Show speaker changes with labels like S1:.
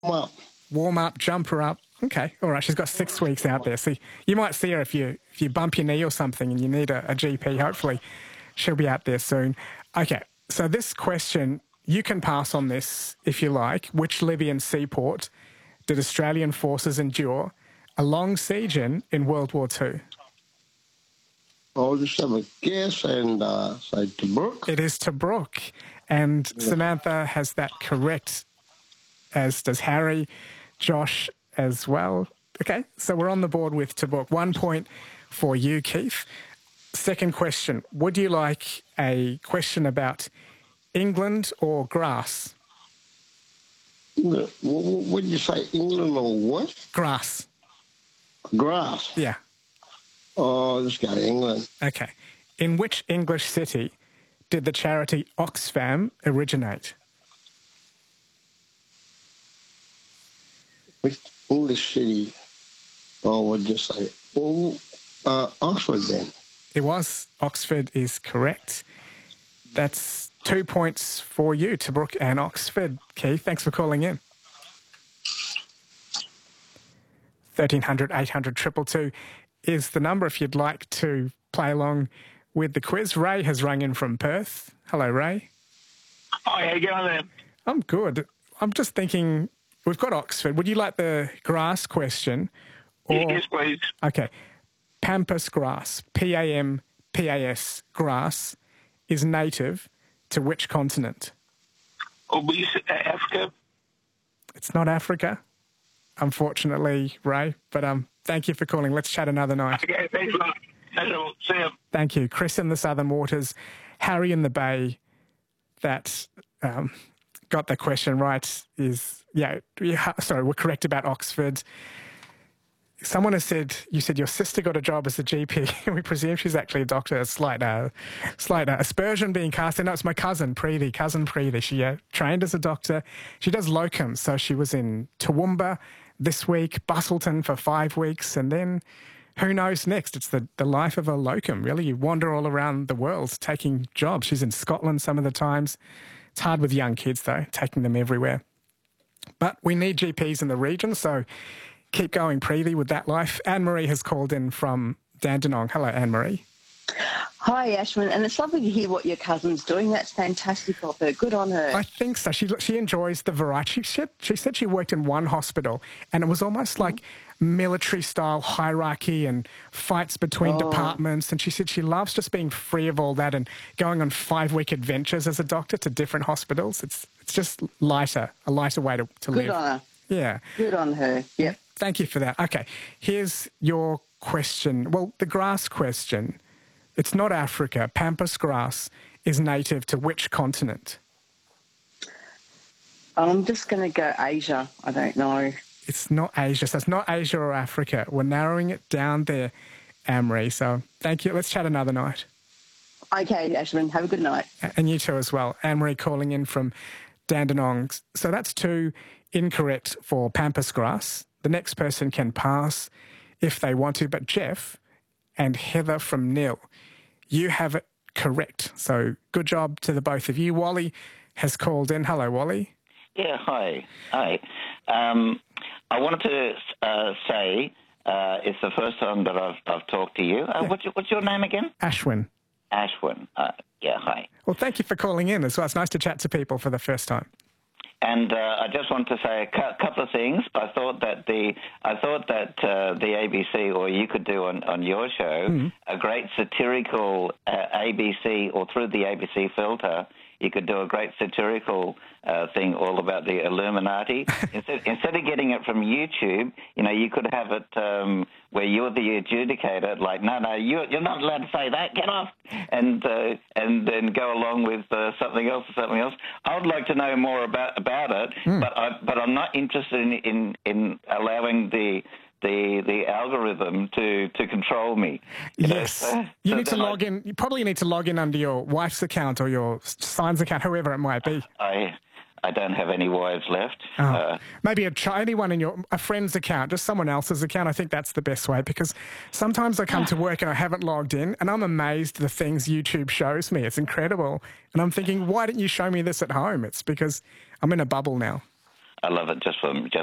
S1: Well,
S2: Warm up, jump her up. Okay, all right. She's got 6 weeks out there. So you might see her if you bump your knee or something and you need a GP. Hopefully, she'll be out there soon. Okay, so this question, you can pass on this if you like. Which Libyan seaport did Australian forces endure a long siege in World War II?
S1: I'll just have a guess and say Tobruk.
S2: It is Tobruk, and Samantha has that correct, as does Harry, Josh as well. Okay, so we're on the board with Tobruk. 1 point for you, Keith. Second question, would you like a question about England or grass?
S1: What did you say, England or what?
S2: Grass.
S1: Grass.
S2: Yeah.
S1: Oh, let's go to England.
S2: Okay. In which English city did the charity Oxfam originate?
S1: Which English city? Oh, what did you say? Oh, Oxford then.
S2: It was. Oxford is correct. That's 2 points for you, Tobruk and Oxford. Keith, thanks for calling in. 1300 800 222 is the number if you'd like to play along with the quiz. Ray has rung in from Perth. Hello, Ray.
S3: Hi, how you going there?
S2: I'm good. I'm just thinking, we've got Oxford. Would you like the grass question?
S3: Yes, please.
S2: Okay. Pampas grass, Pampas grass, is native to which continent?
S3: Africa.
S2: It's not Africa, unfortunately, Ray, but thank you for calling. Let's chat another night.
S3: Okay, thanks a lot. See you.
S2: Thank you. Chris in the Southern Waters, Harry in the Bay, that got the question right is, sorry, we're correct about Oxford. Someone has said, you said your sister got a job as a GP. We presume she's actually a doctor. A slight aspersion being cast in. No, it's my cousin Preeti. She trained as a doctor. She does locum. So she was in Toowoomba this week, Bustleton for 5 weeks, and then who knows next? It's the life of a locum, really. You wander all around the world taking jobs. She's in Scotland some of the times. It's hard with young kids, though, taking them everywhere. But we need GPs in the region, so keep going, Preeti, with that life. Anne-Marie has called in from Dandenong. Hello, Anne-Marie.
S4: Hi, Ashwin, and it's lovely to hear what your cousin's doing. That's fantastic of her. Good on her.
S2: I think so. She enjoys the variety. She said she worked in one hospital and it was almost like military-style hierarchy and fights between departments, and she said she loves just being free of all that and going on 5-week adventures as a doctor to different hospitals. It's just a lighter way to live.
S4: Good on her.
S2: Yeah.
S4: Good on her. Yep.
S2: Thank you for that. Okay, here's your question. Well, the grass question. It's not Africa. Pampas grass is native to which continent?
S4: I'm just going to go Asia. I don't know.
S2: It's not Asia. So it's not Asia or Africa. We're narrowing it down there, Anne-Marie. So thank you. Let's chat another night.
S4: Okay, Ashwin. Have a good night.
S2: And you too as well. Anne-Marie calling in from Dandenong. So that's 2 incorrect for Pampas grass. The next person can pass if they want to. But Jeff and Heather from Nil, you have it correct. So good job to the both of you. Wally has called in. Hello, Wally.
S5: Yeah, hi. I wanted to say it's the first time that I've talked to you. What's your name again?
S2: Ashwin.
S5: Ashwin. Yeah, hi.
S2: Well, thank you for calling in as well. It's nice to chat to people for the first time.
S5: And I just want to say a couple of things. I thought that the ABC, or you could do on your show, a great satirical ABC, or through the ABC filter, you could do a great satirical thing all about the Illuminati. Instead of getting it from YouTube, you could have it where you're the adjudicator, like, no, you're not allowed to say that, get off, and then go along with something else. I would like to know more about it, but I'm not interested in allowing the algorithm to control me.
S2: Yes. You need to log in. You probably need to log in under your wife's account or your son's account, whoever it might be.
S5: I don't have any wives left.
S2: Maybe anyone in a friend's account, just someone else's account. I think that's the best way, because sometimes I come to work and I haven't logged in and I'm amazed at the things YouTube shows me. It's incredible. And I'm thinking, why didn't you show me this at home? It's because I'm in a bubble now.
S5: I love it just